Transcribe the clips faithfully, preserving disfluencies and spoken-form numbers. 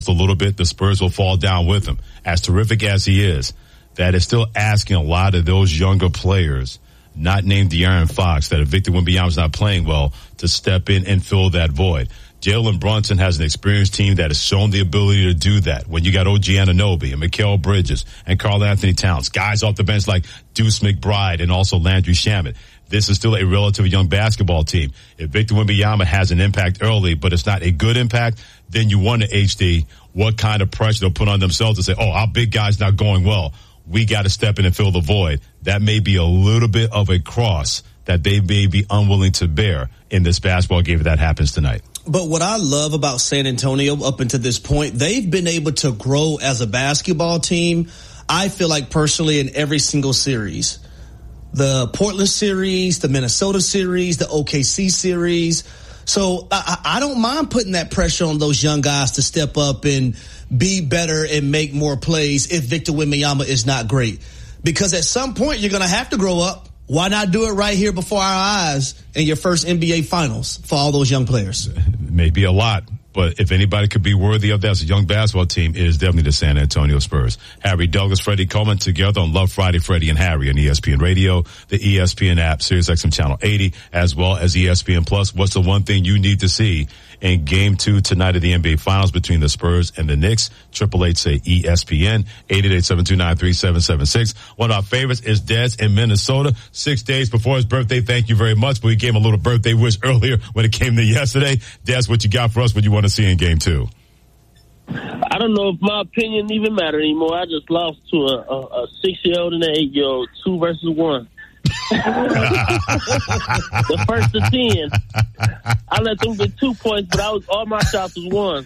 a little bit, the Spurs will fall down with him. As terrific as he is, that is still asking a lot of those younger players, not named De'Aaron Fox, that if Victor Wembanyama's not playing well, to step in and fill that void. Jalen Brunson has an experienced team that has shown the ability to do that. When you got O G Anunoby and Mikal Bridges and Karl Anthony Towns, guys off the bench like Deuce McBride and also Landry Shamet. This is still a relatively young basketball team. If Victor Wembanyama has an impact early, but it's not a good impact, then you wonder, H D, what kind of pressure they'll put on themselves to say, oh, our big guy's not going well. We got to step in and fill the void. That may be a little bit of a cross that they may be unwilling to bear in this basketball game if that happens tonight. But what I love about San Antonio up until this point, they've been able to grow as a basketball team, I feel like personally, in every single series. The Portland series, the Minnesota series, the O K C series. So I, I don't mind putting that pressure on those young guys to step up and be better and make more plays if Victor Wembanyama is not great. Because at some point you're going to have to grow up. Why not do it right here before our eyes in your first N B A Finals for all those young players? Maybe a lot, but if anybody could be worthy of that as a young basketball team, it is definitely the San Antonio Spurs. Harry Douglas, Freddie Coleman together on Love Friday, Freddie and Harry on E S P N Radio, the E S P N app, SiriusXM Channel eighty, as well as E S P N Plus. What's the one thing you need to see in Game two tonight of the N B A Finals between the Spurs and the Knicks? Triple Eight say E S P N, eight eight eight, seven two nine, three seven seven six. One of our favorites is Dez in Minnesota. Six days before his birthday. Thank you very much. But we gave him a little birthday wish earlier when it came to yesterday. Dez, what you got for us? What you want to see in Game two? I don't know if my opinion even matter anymore. I just lost to a, a, a six-year-old and an eight-year-old, two versus one. The first to ten, I let them get two points, but I was all my shots was one.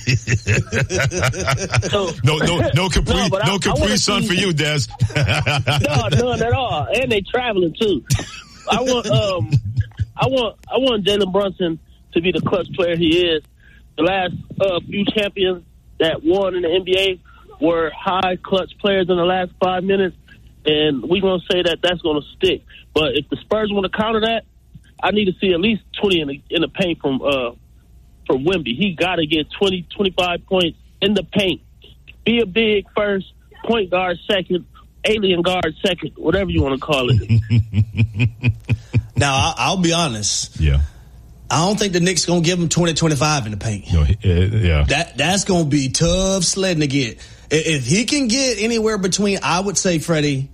So, no, no, no Capri, no, no I, Capri I Sun see, for you, Dez. No, none at all, and they traveling too. I want, um, I want, I want Jalen Brunson to be the clutch player he is. The last uh, few champions that won in the N B A were high clutch players in the last five minutes. And we're going to say that that's going to stick. But if the Spurs want to counter that, I need to see at least twenty in the, in the paint from uh, from Wemby. He got to get twenty, twenty-five points in the paint. Be a big first, point guard second, alien guard second, whatever you want to call it. Now, I'll be honest. Yeah. I don't think the Knicks going to give him twenty, twenty-five in the paint. No, uh, yeah. That That's going to be tough sledding to get. If he can get anywhere between, I would say, Freddie,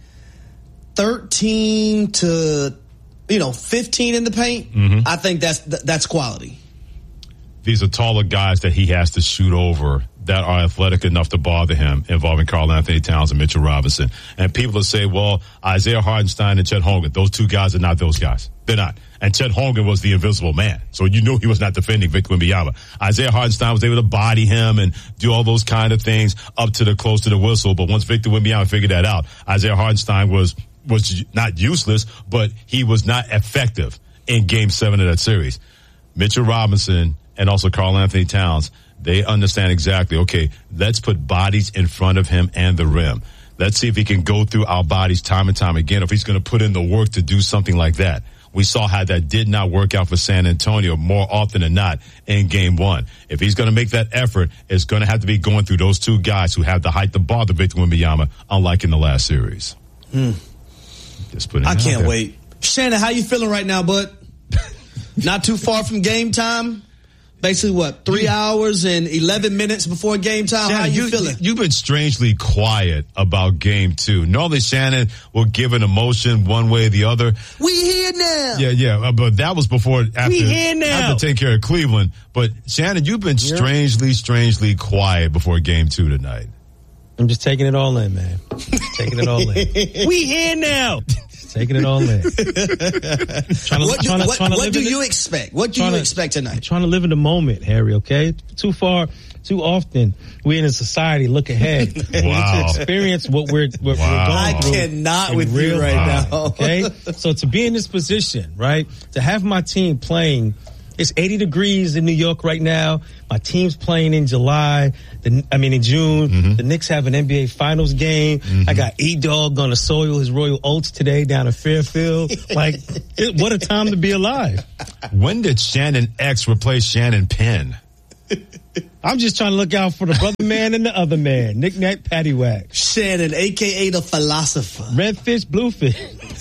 thirteen to, you know, fifteen in the paint, mm-hmm. I think that's that's quality. These are taller guys that he has to shoot over that are athletic enough to bother him, involving Karl Anthony Towns and Mitchell Robinson. And people will say, well, Isaiah Hartenstein and Chet Holmgren, those two guys are not those guys. They're not. And Chet Holmgren was the invisible man. So you knew he was not defending Victor Wembanyama. Isaiah Hartenstein was able to body him and do all those kind of things up to the close to the whistle. But once Victor Wembanyama figured that out, Isaiah Hartenstein was, was not useless, but he was not effective in game seven of that series. Mitchell Robinson and also Karl Anthony Towns, they understand exactly, okay, let's put bodies in front of him and the rim. Let's see if he can go through our bodies time and time again, if he's going to put in the work to do something like that. We saw how that did not work out for San Antonio more often than not in game one. If he's going to make that effort, it's going to have to be going through those two guys who have the height to bother Victor Wembanyama, unlike in the last series. Hmm. Just put it I out can't there. wait. Shannon, how you feeling right now, bud? Not too far from game time? Basically, what, three you, hours and eleven minutes before game time? Shannon, how you, you feeling? You've been strangely quiet about game two. Normally, Shannon will give an emotion one way or the other. We here now. Yeah, yeah, but that was before, after, we here now. after taking care of Cleveland. But, Shannon, you've been yeah. strangely, strangely quiet before game two tonight. I'm just taking it all in, man. Just taking it all in. We here now. Taking it all in. trying to, what do, trying to, what, trying to what do you the, expect? What do you to, expect tonight? Trying to live in the moment, Harry, okay? Too far, too often, we in a society look ahead. Wow. We need to experience what we're, what wow. we're going I through. I cannot with real you right time, now. Okay? So to be in this position, right? To have my team playing, it's eighty degrees in New York right now. My team's playing in July. The, I mean, in June. Mm-hmm. The Knicks have an N B A Finals game. Mm-hmm. I got E-Dog going to soil his Royal Oats today down in Fairfield. Like, it, what a time to be alive. When did Shannon X replace Shannon Penn? I'm just trying to look out for the brother man and the other man. Knick-knack, paddywhack. Shannon, a k a the philosopher. Red fish, blue fish.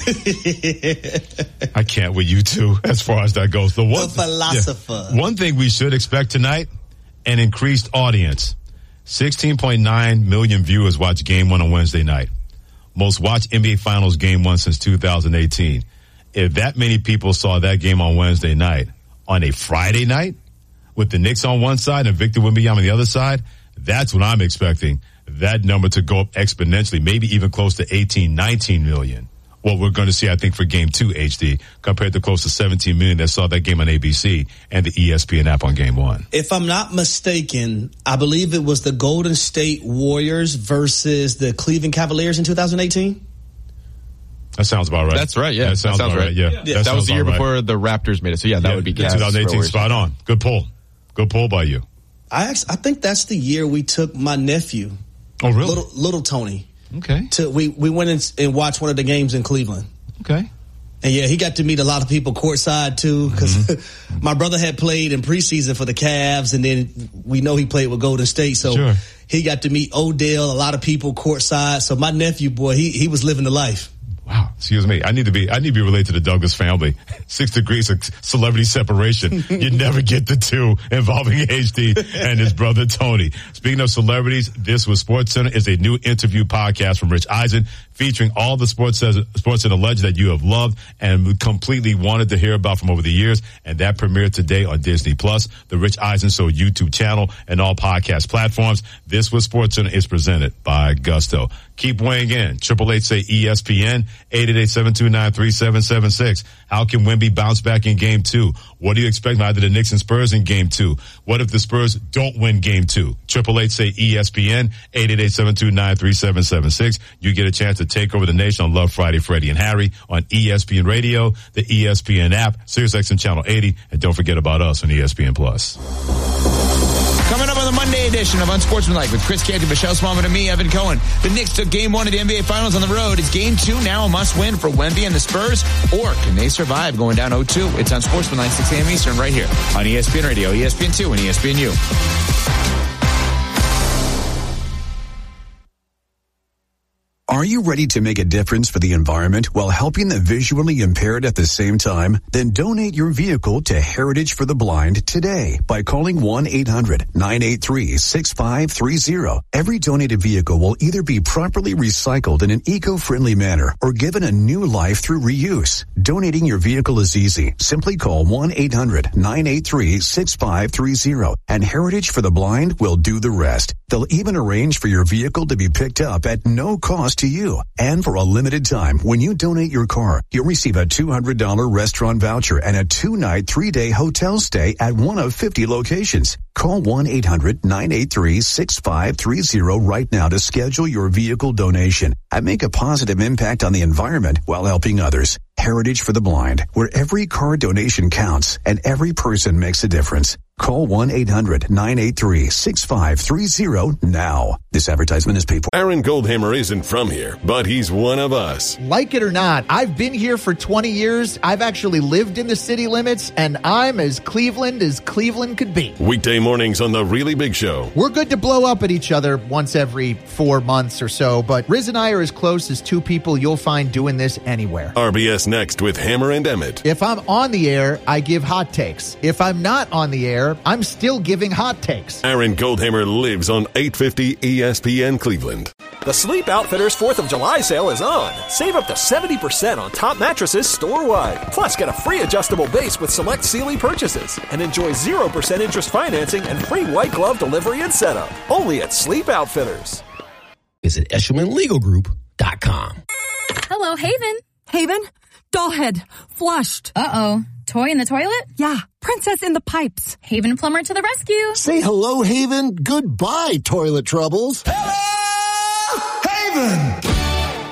I can't with you two as far as that goes. The, one, the philosopher. Yeah, one thing we should expect tonight, an increased audience. sixteen point nine million viewers watched Game one on Wednesday night. Most watched N B A Finals Game one since two thousand eighteen. If that many people saw that game on Wednesday night, on a Friday night, with the Knicks on one side and Victor Wembanyama on the other side, that's what I'm expecting. That number to go up exponentially, maybe even close to eighteen, nineteen million. What we're going to see, I think, for Game two, H D, compared to close to seventeen million that saw that game on A B C and the E S P N app on Game one. If I'm not mistaken, I believe it was the Golden State Warriors versus the Cleveland Cavaliers in two thousand eighteen. That sounds about right. That's right, yeah. That sounds, that sounds about right. right, yeah. yeah. That, that was the year right. before the Raptors made it. So, yeah, that yeah, would be yeah, twenty eighteen, spot on. Good pull. Good pull by you. I actually, I think that's the year we took my nephew. Oh, really? Little, little Tony. Okay. To, we, we went in and watched one of the games in Cleveland. Okay. And, yeah, he got to meet a lot of people courtside, too, because mm-hmm. my brother had played in preseason for the Cavs, and then we know he played with Golden State. So sure. he got to meet Odell, a lot of people courtside. So my nephew, boy, he, he was living the life. Wow, excuse me. I need to be I need to be related to the Douglas family. Six degrees of celebrity separation. You never get the two involving H D and his brother Tony. Speaking of celebrities, This Was SportsCenter is a new interview podcast from Rich Eisen featuring all the sports sports and legends that you have loved and completely wanted to hear about from over the years. And that premiered today on Disney Plus, the Rich Eisen Show YouTube channel, and all podcast platforms. This Was SportsCenter is presented by Gusto. Keep weighing in. Triple H say E S P N, eight eight eight, seven two nine, three seven seven six. How can Wemby bounce back in game two? What do you expect from either the Knicks and Spurs in game two? What if the Spurs don't win game two? Triple H say E S P N, eight eight eight, seven two nine, three seven seven six. You get a chance to take over the nation on Love Friday, Freddie and Harry on E S P N Radio, the E S P N app, SiriusXM Channel eighty, and don't forget about us on E S P N Plus. Coming up on the Monday edition of Unsportsmanlike with Chris Canty, Michelle Smallman, and me, Evan Cohen. The Knicks took game one of the N B A Finals on the road. Is game two now a must-win for Wemby and the Spurs? Or can they survive going down oh two? It's Unsportsmanlike, six a.m. Eastern, right here on E S P N Radio, E S P N two, and E S P N U. Are you ready to make a difference for the environment while helping the visually impaired at the same time? Then donate your vehicle to Heritage for the Blind today by calling one eight hundred, nine eight three, six five three zero. Every donated vehicle will either be properly recycled in an eco-friendly manner or given a new life through reuse. Donating your vehicle is easy. Simply call one eight hundred, nine eight three, six five three zero and Heritage for the Blind will do the rest. They'll even arrange for your vehicle to be picked up at no cost to you. And for a limited time, when you donate your car, you'll receive a two hundred dollars restaurant voucher and a two-night, three-day hotel stay at one of fifty locations. Call one eight hundred, nine eight three, six five three zero right now to schedule your vehicle donation and make a positive impact on the environment while helping others. Heritage for the Blind, where every car donation counts and every person makes a difference. Call one eight hundred, nine eight three, six five three zero now. This advertisement is paid for. Aaron Goldhammer isn't from here, but he's one of us. Like it or not, I've been here for twenty years. I've actually lived in the city limits, and I'm as Cleveland as Cleveland could be. Weekday mornings on The Really Big Show. We're good to blow up at each other once every four months or so, but Riz and I are as close as two people you'll find doing this anywhere. R B S next with Hammer and Emmett. If I'm on the air, I give hot takes. If I'm not on the air, I'm still giving hot takes. Aaron Goldhammer lives on eight fifty E S P N Cleveland. The Sleep Outfitters fourth of July sale is on. Save up to seventy percent on top mattresses store-wide. Plus, get a free adjustable base with select Sealy purchases. And enjoy zero percent interest financing and free white glove delivery and setup. Only at Sleep Outfitters. Visit Eshelman Legal Group dot com. Hello, Haven. Haven? Dollhead. Flushed. Uh-oh. Toy in the toilet? Yeah. Princess in the pipes. Haven Plumber to the rescue. Say hello, Haven. Goodbye, toilet troubles. Hello, Haven!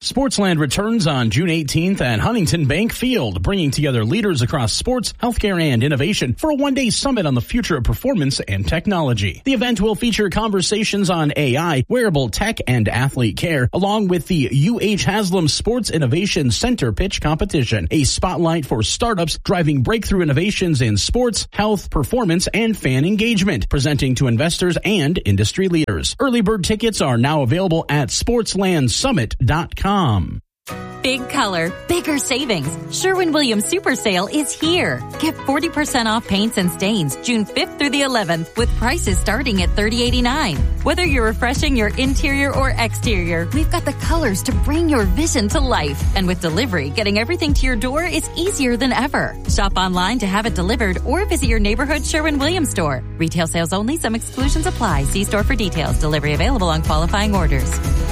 Sportsland returns on June eighteenth at Huntington Bank Field, bringing together leaders across sports, healthcare, and innovation for a one-day summit on the future of performance and technology. The event will feature conversations on A I, wearable tech, and athlete care, along with the U H Haslam Sports Innovation Center Pitch Competition, a spotlight for startups driving breakthrough innovations in sports, health, performance, and fan engagement, presenting to investors and industry leaders. Early bird tickets are now available at sportsland summit dot com. Big color, bigger savings. Sherwin-Williams Super Sale is here. Get forty percent off paints and stains June fifth through the eleventh with prices starting at thirty eighty-nine. Whether you're refreshing your interior or exterior, we've got the colors to bring your vision to life. And with delivery, getting everything to your door is easier than ever. Shop online to have it delivered or visit your neighborhood Sherwin-Williams store. Retail sales only. Some exclusions apply. See store for details. Delivery available on qualifying orders.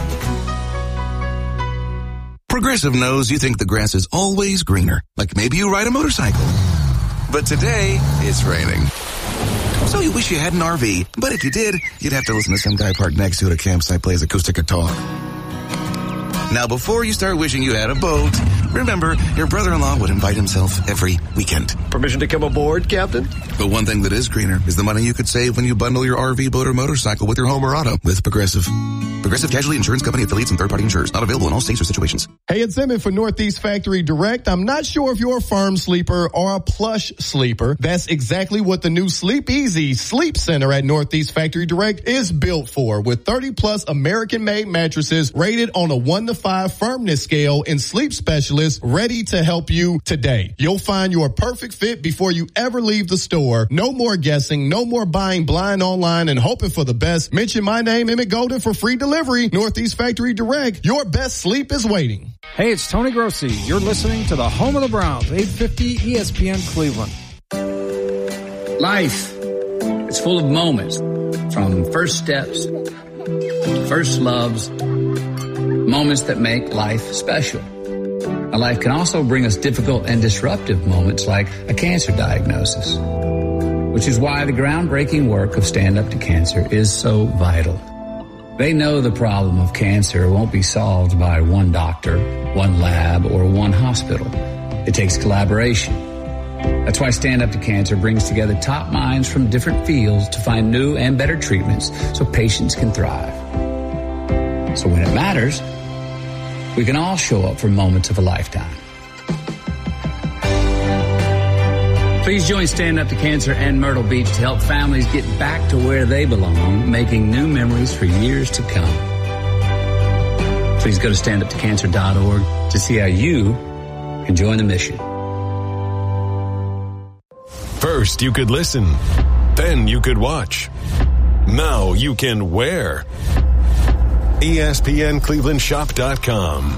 Progressive knows you think the grass is always greener, like maybe you ride a motorcycle. But today, it's raining. So you wish you had an R V, but if you did, you'd have to listen to some guy parked next to it at a campsite plays acoustic guitar. Now, before you start wishing you had a boat, remember, your brother-in-law would invite himself every weekend. Permission to come aboard, Captain? But one thing that is greener is the money you could save when you bundle your R V, boat, or motorcycle with your home or auto with Progressive. Progressive Casualty Insurance Company affiliates and third-party insurers. Not available in all states or situations. Hey, it's Emmett for Northeast Factory Direct. I'm not sure if you're a firm sleeper or a plush sleeper. That's exactly what the new Sleep Easy Sleep Center at Northeast Factory Direct is built for, with thirty plus American-made mattresses rated on a one to five firmness scale and sleep specialists ready to help you today. You'll find your perfect fit before you ever leave the store. No more guessing, no more buying blind online and hoping for the best. Mention my name, Emmett Golden, for free delivery. Northeast Factory Direct. Your best sleep is waiting. Hey, it's Tony Grossi. You're listening to the home of the Browns, eight fifty E S P N Cleveland. Life is full of moments, from first steps, first loves, moments that make life special. Now, life can also bring us difficult and disruptive moments like a cancer diagnosis, which is why the groundbreaking work of Stand Up to Cancer is so vital. They know the problem of cancer won't be solved by one doctor, one lab, or one hospital. It takes collaboration. That's why Stand Up to Cancer brings together top minds from different fields to find new and better treatments so patients can thrive. So when it matters, we can all show up for moments of a lifetime. Please join Stand Up to Cancer and Myrtle Beach to help families get back to where they belong, making new memories for years to come. Please go to stand up to cancer dot org to see how you can join the mission. First, you could listen. Then you could watch. Now you can wear. E S P N Cleveland Shop dot com.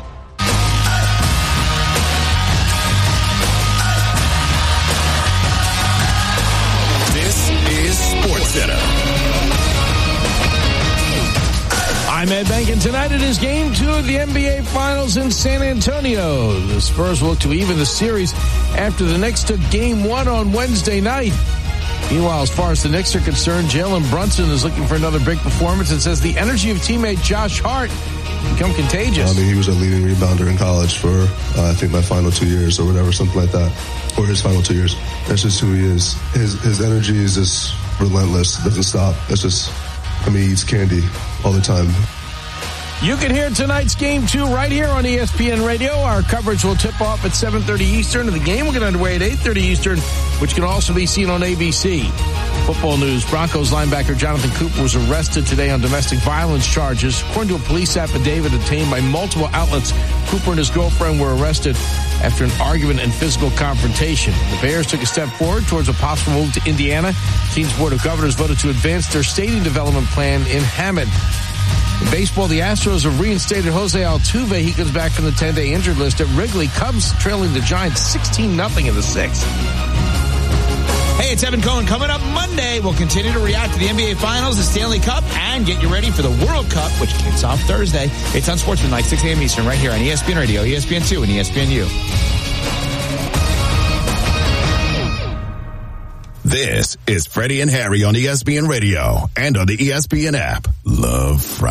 SportsCenter. I'm Ed Bank, and tonight it is game two of the N B A Finals in San Antonio. The Spurs will look to even the series after the Knicks took game one on Wednesday night. Meanwhile, as far as the Knicks are concerned, Jalen Brunson is looking for another big performance and says the energy of teammate Josh Hart become contagious. I mean, he was a leading rebounder in college for, uh, I think, my final two years or whatever, something like that, or his final two years. That's just who he is. His his energy is just relentless. It doesn't stop. That's just, I mean, he eats candy all the time. You can hear tonight's game two right here on E S P N Radio. Our coverage will tip off at seven thirty Eastern, and the game will get underway at eight thirty Eastern, which can also be seen on A B C. Football news, Broncos linebacker Jonathan Cooper was arrested today on domestic violence charges. According to a police affidavit obtained by multiple outlets, Cooper and his girlfriend were arrested after an argument and physical confrontation. The Bears took a step forward towards a possible move to Indiana. Team's Board of Governors voted to advance their stadium development plan in Hammond. In baseball, the Astros have reinstated Jose Altuve. He comes back from the ten-day injured list at Wrigley. Cubs trailing the Giants sixteen nothing in the sixth. Hey, it's Evan Cohen. Coming up Monday, we'll continue to react to the N B A Finals, the Stanley Cup, and get you ready for the World Cup, which kicks off Thursday. It's on Sportsmanlike, six a.m. Eastern, right here on E S P N Radio, E S P N two, and E S P N U. This is Freddie and Harry on E S P N Radio and on the E S P N app. Love Friday.